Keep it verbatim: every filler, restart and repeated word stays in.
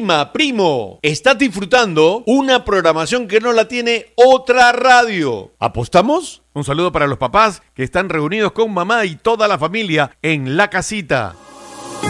Prima, primo, estás disfrutando una programación que no la tiene otra radio. ¿Apostamos? Un saludo para los papás que están reunidos con mamá y toda la familia en La Casita.